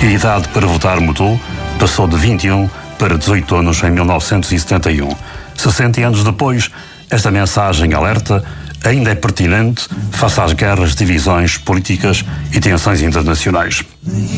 e a idade para votar mudou, passou de 21 para 18 anos em 1971. 60 anos depois, esta mensagem alerta ainda é pertinente face às guerras, divisões políticas e tensões internacionais.